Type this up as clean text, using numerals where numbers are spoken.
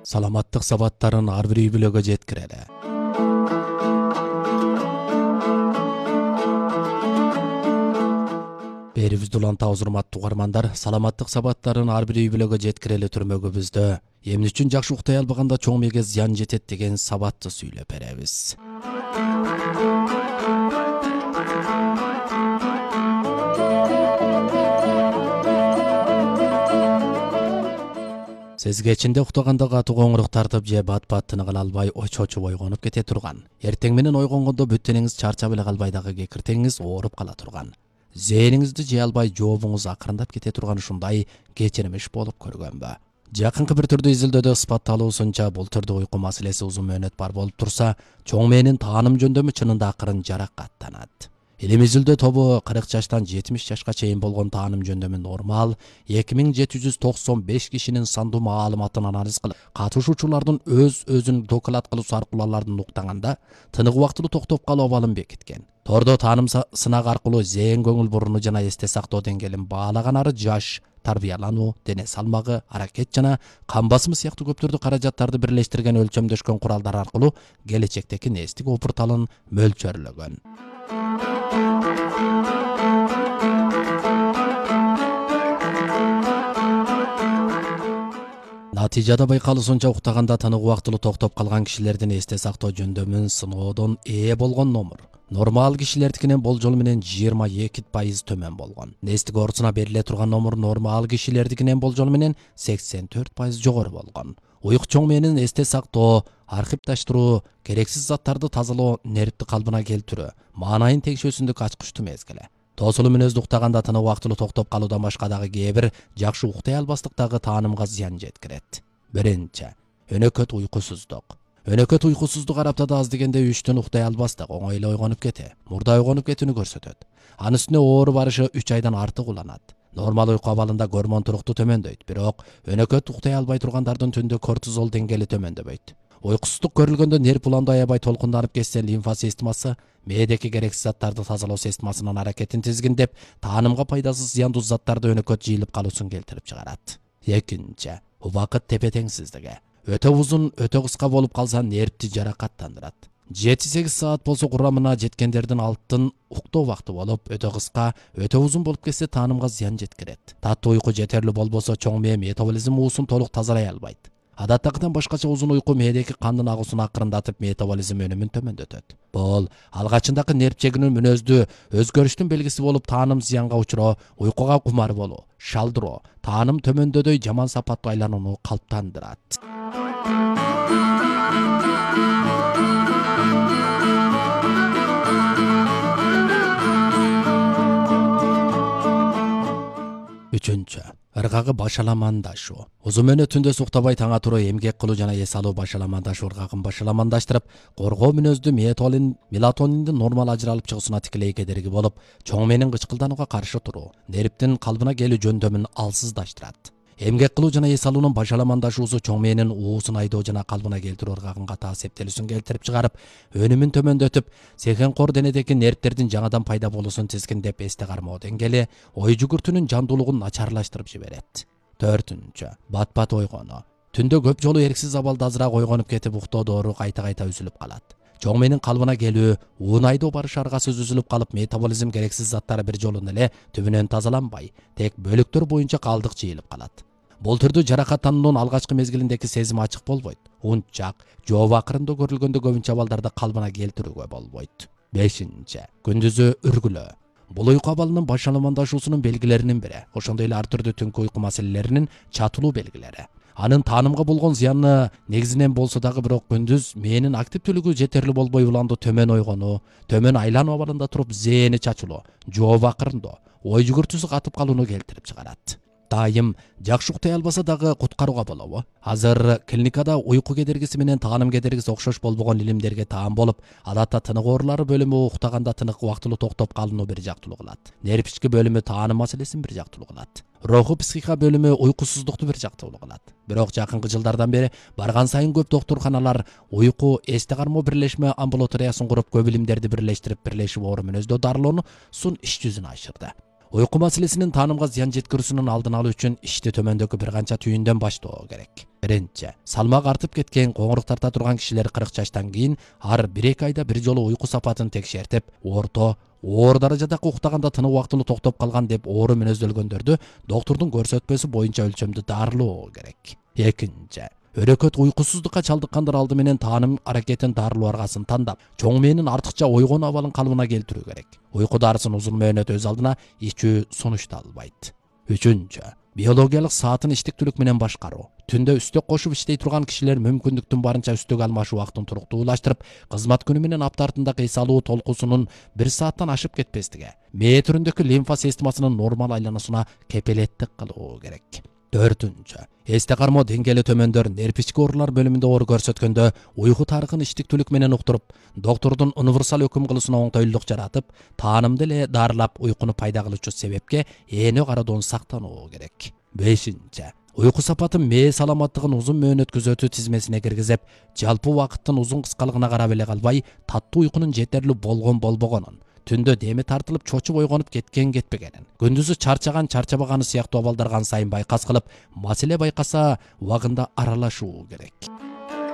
Саламаттык сабаттарын ар бир үй бүлөгө жеткирели. Берибизди улантабыз урматтуу угармандар. Саламаттык сабаттарын ар бир үй бүлөгө жеткирели түрмөгүбүздө эмне үчүн жакшы уктай албаганда чоң мээге зыян жетет деген сабатты сүйлөп беребиз. Сиз кечинде уктаганда катуу коңурук тартып же бат-бат тынык ала албай чочуп ойгонуп кете турган. Эртең менен ойгонгондо бүт денеңиз чарчап эле калбай дагы кекиртеңиз ооруп кала турган. Зээниңизди жей албай жообуңуз акырындап кете турган ушундай кечирмиш болуп көргөнбү? Жакынкы бир түрдүү изилдөөдө ысбатталуусунча бул түрдүү уйку маселеси узун мөөнөт бар болуп турса, чоң мээнин тааным жөндөмү чынында акырын жаракаттанат. Илим изилдөө тобу 40 жаштан 70 жашка чейин болгон тааным жөндөмү нормал 2795 кишинин сандуу маалыматын анализ кылып, катышуучулардын өз-өзүн доклад кылуусу аркылуу алардын уктаганда тынык убактылуу токтоп калуу абалын бекиткен. Тордо тааным сынак аркылуу зээн көңүл буруну жана эсте сактоо деңгээлин баалаган ары жаш, тарбиялануу, дене салмагы, аракет жана кан басымы сыяктуу көптөрдү каражаттарды бирлештирген өлчөмдөшкөн куралдар аркылуу келечектеги нестик опурталын мөлчөрлөгөн. Натыйжада байкалуусунча уктаганда тынык убактылуу токтоп калган кишилердин эсте сактоо жөндөмүн сыноодон болгон номер нормал кишилердикинен болжол менен 22% төмөн болгон. Нестик оорусуна бериле турган номер нормал кишилердикинен болжол менен 84% жогору болгон. Уйку чоң мээнин эсте сактоо, архивдаштыруу, керексиз заттарды тазалоо, нервти калбына келтирүү, маанайын текшөөсүндүк ачкычтуу мезгили. Тоосулуу мүнөздө уктаганда тынык убактылуу токтоп калуудан башка дагы кээ бир жакшы уктай албастыктагы таанымга зыян жеткирет. Биринчи, өнөкөт уйкусуздук. Өнөкөт уйкусуздук араптада аз дегенде 3 түн уктай албастык, оңой эле ойгонуп кете, мурда ойгонуп кетүүнү көрсөтөт. Анын үстүнө оору барышы 3 айдан артык уланат. Нормал уйку абалында гормон туруктуу төмөндөйт, бирок өнөкөт уктай албай тургандардын түндө кортизол деңгээли төмөндөбөйт. Уйкусуздук көрүлгөндө нерв уланды аябай толкунданып кетсе, лимфа системасы мээдеки керексиз заттарды тазалоо системасынын аракетин тизгиндеп, таанымга пайдасыз зыяндуу заттарды өнөкөт жыйылып калуусун келтирип чыгарат. Экинчи, убакыт тепе-теңсиздиги. Өтө узун, өтө кыска болуп калса нервти жаракаттандырат. 7-8 саат болсо курамына жеткендердин алтын уктоо убакыты болуп, өтө кыска, өтө узун болуп кетсе таанымга зыян жеткирет. Таттуу уйку жетерлүү болбосо чоң мээ метаболизм уусун толук тазалай албайт. Адаттагыдан башкача узун уйку мээдеки кандын агуусун акырындатып, метаболизм өнүмүн төмөндөтөт. Бул алгачындагы нерв чегинүү мүнөздүү өзгөрүштүн белгиси болуп, тааным зыянга учуроо, уйкуга кумар болуу, шалдыроо, тааным төмөндөдөй жаман сапаттуу айланууну калыптандырат. Үчүнчү, ыргагы башаламандашуу. Узун мөөнөт түндө суктабай таңа туруу эмгек кылуу жана эс алуу башаламандашуу ыргагын башаламандаштырып, коргоо мүнөздүү мелатониндин нормал ажыралып чыгуусуна тикелей кедерги болуп, чоң мээнин кычкылданууга каршы туруу, нервтин калыбына келүү жөндөмүн алсыздаштырат. Эмгек кылуу жана эс алуунун башаламандашуусу чоң мээнин уусун айдоо жана калыбына келтирүү ыргагын катаа септелүүсүн келтирип чыгарып, өнүмүн төмөндөтүп, сехенкор денедеки нервтердин жаңадан пайда болуусун тизгиндеп, эсте кармоо деңгээли, ой жүгүртүүнүн жандуулугун начарлаштырып жиберет. Төртүнчү, бат-бат ойгонуу. Түндө көп жолу эрксиз абалда азыраак ойгонуп кетип, уктоо доору кайта-кайта үзүлүп калат. Чоң мээнин калыбына келүү, уун айдоо барыш аргасы үзүлүп калып, метаболизм керексиз заттар бир жолун эле түбүнөн тазаланбай, тек бөлүктөр боюнча калдык жыйылып калат. Бул түрдүү жаракаттануунун алгачкы мезгилиндеги сезим ачык болбойт. Унчак, жообу акырындоо көрүлгөндө көбүнчө абалдарды калыбына келтирүүгө болбойт. Бешинчи, күндүзү үргүлөө. Бул уйку абалынын башаламандашуусунун белгилеринин бири. Ошондой эле ар түрдүү түнкү уйку маселелеринин чатылуу белгилери. Анын таанымга болгон зыяны негизинен болсо дагы, бирок күндүз мээнин активдүүлүгү жетерлүү болбой уланды төмөн ойгонуу, төмөн айлануу абалында туруп зээни чачылуу, жообу акырындоо, ой жүгүртүүсү катып калууну келтирип чыгарат. Дайым жакшы уктай албаса дагы куткарууга болобу? Азыр клиникада уйку кедергиси менен тааным кедергиси окшош болбогон илимдерге таан болуп, адатта тынык оорулары бөлүмү уктаганда тынык убактылуу токтоп калууну бир жактылуу кылат. Нерв ички бөлүмү тааным маселесин бир жактылуу кылат. Руху психика бөлүмү уйкусуздукту бир жактылуу кылат. Бирок жакынкы жылдардан бери барган сайын көп доктурханалар уйку эсте кармоо бирлешме амбулаториясын куруп, көп илимдерди бирлештирип, бирлешип оору мүнөздөө дарылоонун иш жүзүнө ашырды. Uyku maселесинин таанымга зыян жеткирүүсүнүн алдын алуу үчүн ишти төмөндөгү бир канча түйүндөн баштоо керек. Биринчи, салмак артып кеткен, коңурук тарта турган кишилер 40 жаштан кийин ар 1-2 айда бир жолу уйку сапатын текшертип, оор даражадагы уктаганда тынуу убактылуу токтоп калган деп оору мүнөздөлгөндөрдү доктурдун көрсөтмөсү боюнча өлчөмдү дарылоо керек. Экинчи, өрөкөт уйкусуздукка чалдыккандар алды менен тааным аракетин дарылоо аргасын тандап, чоң мээнин артыкча ойгон абалын калыбына келтирүү керек. Уйку дарысын узун мөөнөт өз алдына ичүү сунушталбайт. Үчүнчү, биологиялык саатын иштиктүүлүк менен башкаруу. Түндө үстөк кошуп иштей турган кишилер мүмкүндүктүн барынча үстөк алмаш убактын туруктуулаштырып, кызмат күнү менен апта артындагы эс алуу толкуусунун 1 сааттан ашып кетпестиге, мээ түрүндөгү лимфа системасынын нормал айлануусуна кепилеттик кылуу керек. Төртүнчү, эсте кармоо деңгээли төмөндөр нерв ички оорулар бөлүмүндө оор көрсөткөндө уйку тарыхын иштиктүүлүк менен уктуруп, доктурдун универсал өкүм кылуусуна оңтойлуулук жаратып, таанымды эле дарылап уйкуну пайда кылуучу себепке эне кароодон сактануу керек. Бешинчи, уйку сапатын мээ саламаттыгын узун мөөнөт күзөтүү тизмесине киргизип, жалпы убакыттын узун кыскалыгына карап эле калбай, таттуу уйкунун жетерлүү болбогонун, түндө деми тартылып чочуп ойгонуп кетпегенин, күндүзү чарчаган чарчабаганы сыяктуу абалдар кан сайын байкас кылып, маселе байкаса убагында аралашуу керек.